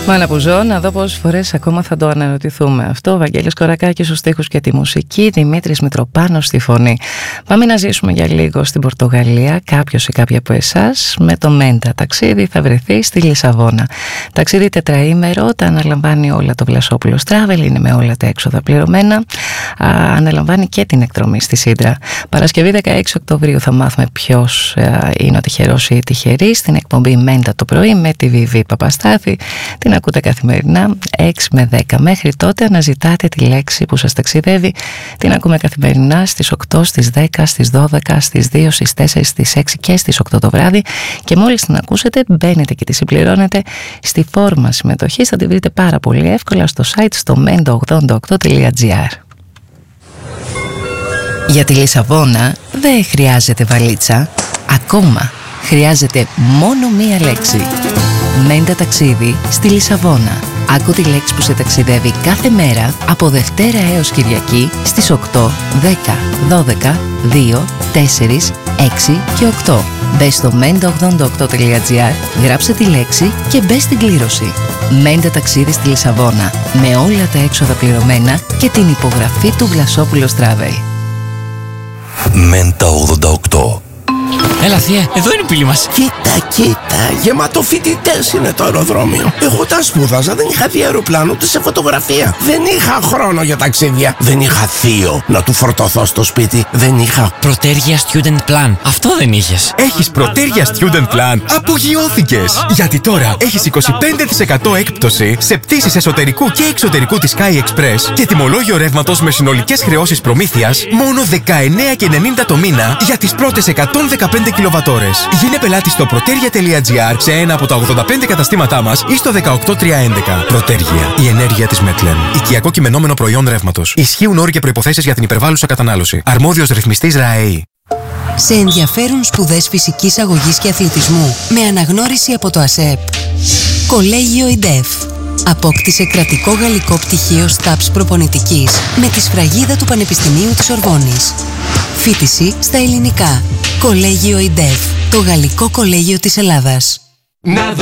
Μάνα που ζω, να δω πόσες φορές ακόμα θα το αναρωτηθούμε. Αυτό, ο Βαγγέλης Κορακάκης στους στίχους και τη μουσική, Δημήτρης Μητροπάνος στη φωνή. Πάμε να ζήσουμε για λίγο στην Πορτογαλία. Κάποιος ή κάποια από εσάς με το Μέντα ταξίδι θα βρεθεί στη Λισαβόνα. Ταξίδι τετραήμερο, τα αναλαμβάνει όλα το Βλασόπουλος Travel, είναι με όλα τα έξοδα πληρωμένα. Αναλαμβάνει και την εκδρομή στη Σύντρα. Παρασκευή 16 Οκτωβρίου θα μάθουμε ποιος είναι ο τυχερός ή η τυχερή στην εκπομπή Μέντα το πρωί με τη Βιβί Παπαστάθη. Την ακούτε καθημερινά 6 με 10. Μέχρι τότε αναζητάτε τη λέξη που σας ταξιδεύει. Την ακούμε καθημερινά στις 8, στις 10, στις 12, στις 2, στις 4, στις 6 και στις 8 το βράδυ. Και μόλις την ακούσετε μπαίνετε και τη συμπληρώνετε στη φόρμα συμμετοχής. Θα τη βρείτε πάρα πολύ εύκολα στο site στο mendo88.gr. Για τη Λισαβόνα δεν χρειάζεται βαλίτσα. Ακόμα χρειάζεται μόνο μία λέξη. Μέντα ταξίδι στη Λισαβόνα. Άκου τη λέξη που σε ταξιδεύει κάθε μέρα από Δευτέρα έως Κυριακή στις 8, 10, 12, 2, 4, 6 και 8. Μπες στο mendo88.gr, γράψε τη λέξη και μπες στην κλήρωση. Μέντα ταξίδι στη Λισαβόνα με όλα τα έξοδα πληρωμένα και την υπογραφή του Βλασόπουλος Travel. Μέντα 88. Έλα θεία, εδώ είναι η πύλη μας. Κοίτα, γεμάτο φοιτητές είναι το αεροδρόμιο. Εγώ όταν σπούδαζα δεν είχα δει αεροπλάνο ούτε σε φωτογραφία. Δεν είχα χρόνο για ταξίδια. Δεν είχα θείο να του φορτωθώ στο σπίτι. Δεν είχα Πρωτέργεια Student Plan. Αυτό δεν είχες. Έχεις Πρωτέργεια Student Plan. Απογειώθηκες! Γιατί τώρα έχεις 25% έκπτωση σε πτήσεις εσωτερικού και εξωτερικού της Sky Express και τιμολόγιο ρεύματος με συνολικές χρεώσεις προμήθειας μόνο 19,90 το μήνα για τις πρώτες 115 κιλοβατόρες. Γίνε πελάτη στο protergia.gr σε ένα από τα 85 καταστήματά μας ή στο 18311. Πρωτέργεια. Η ενέργεια της Μετλεν. Οικιακό κειμενόμενο προϊόν ρεύματος. Ισχύουν όροι και προϋποθέσεις για την υπερβάλλουσα κατανάλωση. Αρμόδιος ρυθμιστής ΡΑΕΗ. Σε ενδιαφέρουν σπουδές φυσικής αγωγής και αθλητισμού με αναγνώριση από το ΑΣΕΠ. Κολέγιο ΙΝΤΕΦ. Απόκτησε κρατικό γαλλικό πτυχίο ΣΤΑΠΣ προπονητικής με τη σφραγίδα του Πανεπιστημίου της Ορβόνης. Φοιτηση στα ελληνικά. Κολέγιο ΙΝΤΕΦ. Το γαλλικό κολέγιο της Ελλάδας.